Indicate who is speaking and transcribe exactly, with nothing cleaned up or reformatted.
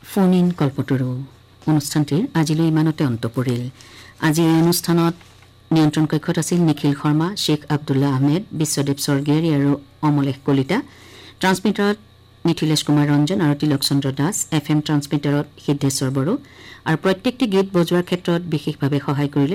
Speaker 1: Phone in কল্পতৰু অনুষ্ঠানটিৰ আজিলৈ ইমানতে অন্ত পৰিল। আজি এই অনুষ্ঠানত নিয়ন্ত্ৰণ কক্ষত আছিল নিখিল শৰ্মা, শেখ আব্দুল্লাহ আহমেদ, বিশ্বদেৱ স্বৰ্গীয়াৰী আৰু অমলেশ কলিতা। ট্ৰান্সমিটাৰত মিথিলেশ কুমাৰ ৰঞ্জন আৰু তিলক চন্দ্ৰ দাস, এফ এম ট্ৰান্সমিটাৰত সিদ্ধেশ্বৰ বড়ো আৰু প্ৰত্যেকটি গীত বজোৱাৰ ক্ষেত্ৰত বিশেষভাৱে সহায় কৰিলে